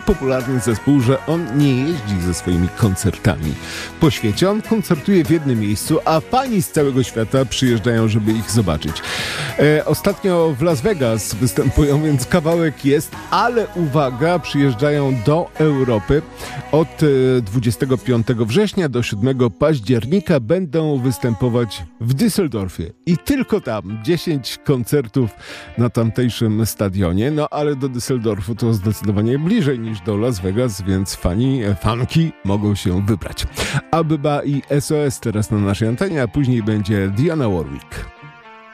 popularny zespół, że on nie jeździ ze swoimi koncertami po świecie. On koncertuje w jednym miejscu, a fani z całego świata przyjeżdżają, żeby ich zobaczyć. Ostatnio w Las Vegas występują, więc kawałek jest, ale uwaga, przyjeżdżają do Europy. Od 25 września do 7 października będą występować w Düsseldorfie. I tylko tam 10 koncertów na tamtejszym stadionie. No ale do Düsseldorfu to zdecydowanie bliżej niż do Las Vegas, więc fanki mogą się wybrać. Abyba i SOS teraz na naszej antenie, a później będzie Dionne Warwick.